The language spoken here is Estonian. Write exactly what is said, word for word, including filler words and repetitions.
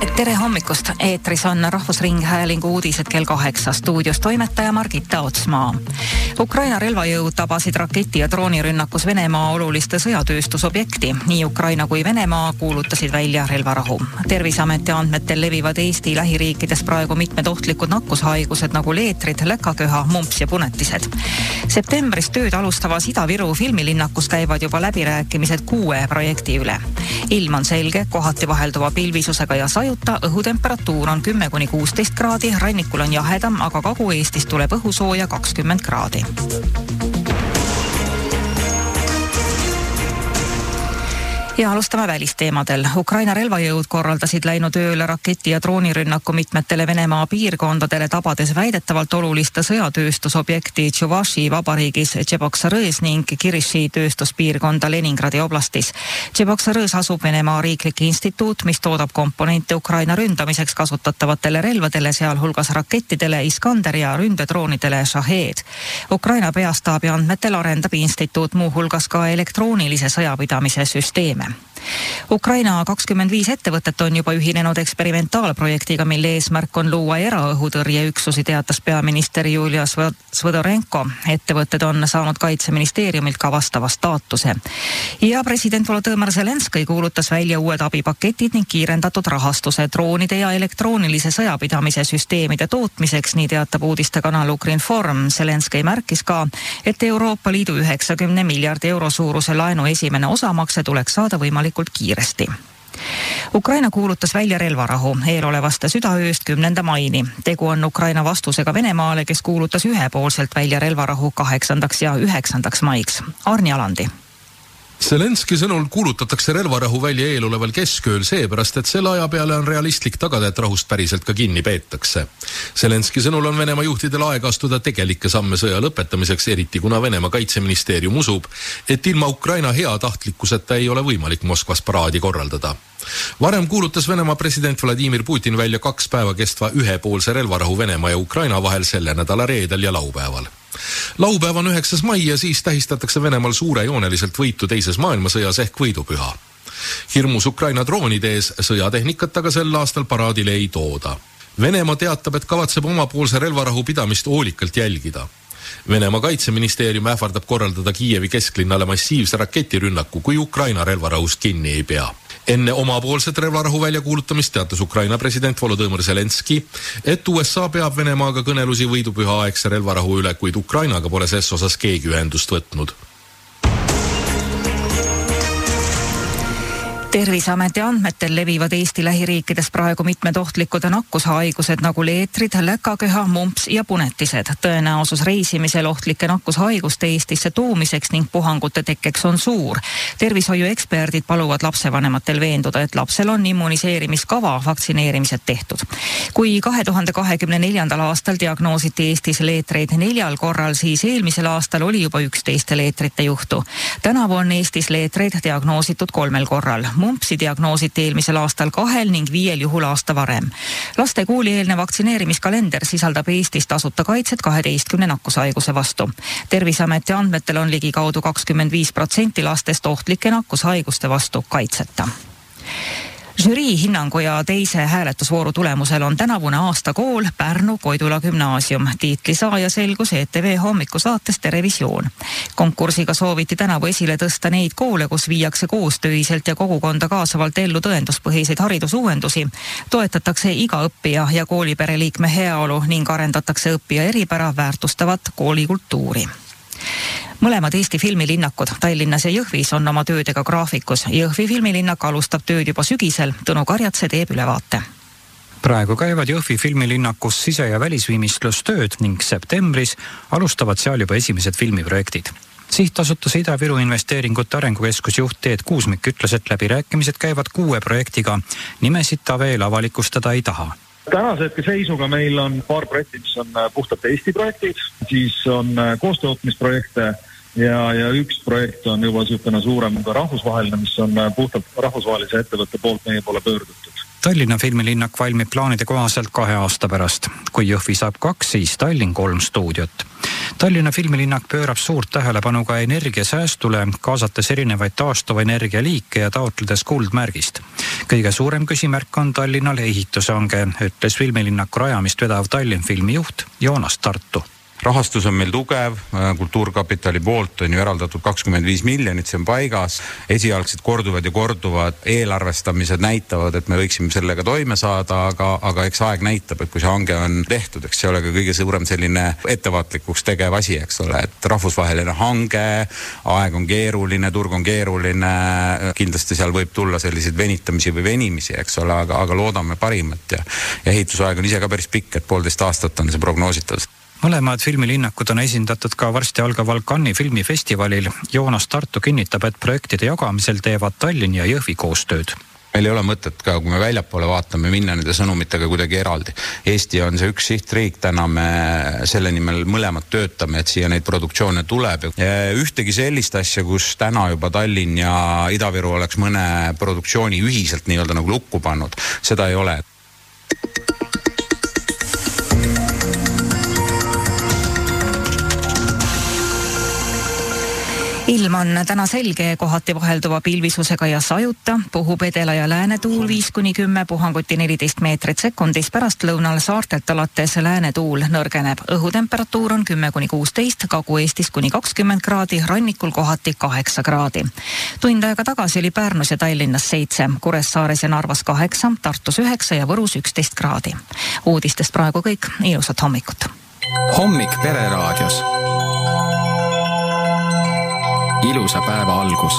Tere hommikust! Eetris on Rahvusringhäälingu uudised kell kaheksa. Stuudios toimetaja Margita Otsmaa. Ukraina relvajõud tabasid raketi- ja droonirünnakus Venemaa oluliste sõjatööstusobjekti. Nii Ukraina kui Venemaa kuulutasid välja relvarahu. Terviseameti andmetel levivad Eesti lähiriikides praegu mitmed ohtlikud nakkushaigused nagu leetrid, läkaköha, mumps ja punetised. Septembris tööd alustavas Ida-Viru filmilinnakus käivad juba läbirääkimised kuue projekti üle. Ilm on selge, kohati vahelduva pilvisusega ja sajuta, õhutemperatuur on kümme kuni kuusteist kraadi, rannikul on jahedam, aga Kagu-Eestis tuleb õhusooja kakskümmend kraadi. Ja alustame välisteemadel. Ukraina relvajõud korraldasid läinud ööle raketi- ja droonirünnaku mitmetele Venemaa piirkondadele, tabades väidetavalt oluliste sõjatööstusobjekti Tšuvaši vabariigis Tšeboksarõs ning Kiriši tööstuspiirkonda Leningradi oblastis. Tšeboksarõs asub Venemaa riiklik instituut, mis toodab komponente Ukraina ründamiseks kasutatavatele relvadele, sealhulgas rakettidele Iskander ja ründedroonidele Shahed. Ukraina peastaabi andmetel arendab instituut muuhulgas ka elektroonilise sõjapidamise süsteeme. Ukraina kakskümmend viis ettevõtet on juba ühinenud eksperimentaalprojektiga, mille eesmärk on luua eraõhutõrjeüksusi, teatas peaminister Julia Svõdorenko. Ettevõtted on saanud kaitseministeeriumilt ka vastava staatuse. Ja president Volodõmõr Zelenskõi kuulutas välja uued abipaketid ning kiirendatud rahastuse droonide ja elektroonilise sõjapidamise süsteemide tootmiseks, nii teatab uudistekanal Ukrinform. Zelenskõi märkis ka, et Euroopa Liidu üheksakümne miljardi euro suuruse laenu esimene osamakse tuleks saada võimalikult kiiresti. Ukraina kuulutas välja relvarahu eelolevast südaööst kümnenda maini. Tegu on Ukraina vastusega Venemaale, kes kuulutas ühepoolselt välja relvarahu kaheksandaks ja üheksandaks maiks. Arni Alandi. Zelenski sõnul kuulutatakse relvarahu välja eeloleval keskööl seepärast, et selle aja peale on realistlik tagada, et rahust päriselt ka kinni peetakse. Zelenski sõnul on Venemaa juhtidel aega astuda tegelikke samme sõja lõpetamiseks, eriti kuna Venemaa kaitseministeerium usub, et ilma Ukraina hea tahtlikkuseta ei ole võimalik Moskvas paraadi korraldada. Varem kuulutas Venemaa president Vladimir Putin välja kaks päeva kestva ühepoolse relvarahu Venemaa ja Ukraina vahel selle nädala reedel ja laupäeval. Laupäev on üheksas mai ja siis tähistatakse Venemaal suurejooneliselt võitu teises maailmasõjas ehk võidupüha. Hirmus Ukraina droonide ees sõjatehnikat aga sel aastal paraadile ei tooda. Venemaa teatab, et kavatseb omapoolse relvarahu pidamist hoolikalt jälgida. Venemaa kaitseministeerium ähvardab korraldada Kiievi kesklinnale massiivse raketirünnaku, kui Ukraina relvarahust kinni ei pea. Enne omapoolset relvarahu väljakuulutamist teatas Ukraina president Volodõmõr Zelenski, et U S A peab Venemaaga kõnelusi võidupüha aegse relvarahu üle, kuid Ukrainaga pole ses osas keegi ühendust võtnud. Terviseameti andmetel levivad Eesti lähiriikides praegu mitmed ohtlikud nakkushaigused nagu leetrid, läkaköha, mumps ja punetised. Tõenäosus reisimisel ohtlike nakkushaiguste Eestisse toomiseks ning puhangute tekkeks on suur. Tervishoiueksperdid paluvad lapsevanematel veenduda, et lapsel on immuniseerimiskava vaktsineerimised tehtud. Kui kahe tuhande kahekümne neljandal aastal diagnoositi Eestis leetreid neljal korral, siis eelmisel aastal oli juba üksteist leetrite juhtu. Tänavu on Eestis leetreid diagnoositud kolmel korral. Mumpsi diagnoositi eelmisel aastal kahel ning viiel juhul aasta varem. Laste koolieelne vaktsineerimiskalender sisaldab Eestis tasuta kaitset kaheteistkümne nakkushaiguse vastu. Terviseameti andmetel on ligikaudu kakskümmend viis protsenti lastest ohtlike nakkushaiguste vastu kaitseta. Žürii hinnangu ja teise hääletusvooru tulemusel on tänavune aastakool Pärnu Koidula gümnaasium. Tiitli saaja selgus E T V hommikusaates Terevisioon. Konkursiga sooviti tänavu esile tõsta neid koole, kus viiakse koostöiselt ja kogukonda kaasavalt ellu tõenduspõhiseid haridusuuendusi. Toetatakse iga õppija ja koolipereliikme heaolu ning arendatakse õppija eripära väärtustavat koolikultuuri. Mõlemad Eesti filmilinnakud Tallinnas ja Jõhvis on oma töödega graafikus. Jõhvi filmilinnak alustab tööd juba sügisel. Tõnu Karjatse teeb ülevaate. Praegu käivad Jõhvi filmilinnakus sise- ja välisviimistlustööd ning septembris alustavad seal juba esimesed filmiprojektid. Sihtasutus Ida-Viru investeeringute arengukeskus juht Teet Kuusmik ütles, et läbirääkimised käivad kuue projektiga. Nimesid ta veel avalikustada ei taha. Tänase hetke seisuga meil on paar projekti, mis on puhtalt Eesti projektid, siis on koostööotmisprojekte ja, ja üks projekt on juba niisugune suurem ka rahvusvaheline, mis on puhtalt rahvusvahelise ettevõtte poolt meie poole pöördutud. Tallinna filmilinnak valmib plaanide kohaselt kahe aasta pärast. Kui Jõhvi saab kaks, siis Tallinn kolm stuudiot. Tallinna filmilinnak pöörab suurt tähelepanu ka energiasäästule, kaasates erinevaid taastuva energialiike ja taotledes kuldmärgist. Kõige suurem küsimärk on Tallinnale ehitushange, ütles filmilinnaku rajamist vedav Tallinn filmijuht Joonas Tartu. Rahastus on meil tugev, kultuurkapitali poolt on ju eraldatud kakskümmend viis miljonit, see on paigas. Esialgsed korduvad ja korduvad eelarvestamised näitavad, et me võiksime sellega toime saada, aga, aga eks aeg näitab, et kui see hange on tehtud, eks see ole ka kõige suurem selline ettevaatlikuks tegev asi, eks ole, et rahvusvaheline hange, aeg on keeruline, turg on keeruline, kindlasti seal võib tulla selliseid venitamisi või venimisi, eks ole, aga, aga loodame parimat ja, ja ehitusaeg on ise ka päris pikk, et poolteist aastat on see prognoositud. Mõlemad filmilinnakud on esindatud ka varsti algaval Cannes'i filmifestivalil. Joonas Tartu kinnitab, et projektide jagamisel teevad Tallinn ja Jõhvi koostööd. Meil ei ole mõtet ka, kui me väljapoole vaatame, minna nende sõnumitega kuidagi eraldi. Eesti on see üks sihtriik, täna me selle nimel mõlemad töötame, et siia neid produktsioone tuleb. Ühtegi sellist asja, kus täna juba Tallinn ja Ida-Viru oleks mõne produktsiooni ühiselt nii-öelda nagu lukku pannud, seda ei ole. Ilm on täna selge, kohati vahelduva pilvisusega ja sajuta, puhub edela ja läänetuul viis kuni kümme, puhanguti neliteist meetrit sekundis, pärast lõunal saartelt alates läänetuul nõrgeneb. Õhutemperatuur on kümme kuni kuusteist, Kagu-Eestis kuni kakskümmend kraadi, rannikul kohati kaheksa kraadi. Tund aega tagasi oli Pärnus ja Tallinnas seitse, Kuressaares ja Narvas kaheksa, Tartus üheksa ja Võrus üksteist kraadi. Uudistest praegu kõik, ilusat hommikut. Hommik Pereraadios. Ilusa päeva algus.